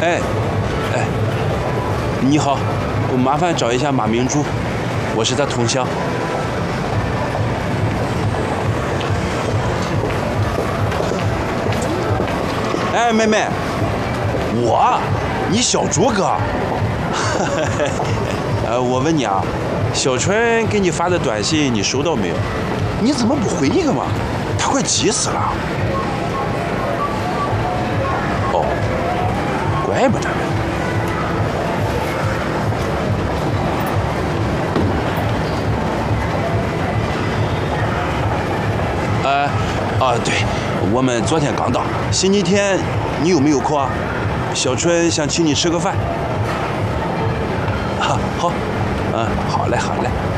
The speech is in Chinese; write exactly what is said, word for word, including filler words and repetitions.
哎，哎，你好，我麻烦找一下马明珠，我是他同乡。哎，妹妹，我，你小竹哥。呃，我问你啊，小春给你发的短信你收到没有？你怎么不回一个嘛？他快急死了。哦，怪不得。呃，啊，对，我们昨天刚到，星期天你有没有空啊？小春想请你吃个饭。啊，好，嗯，好嘞，好嘞。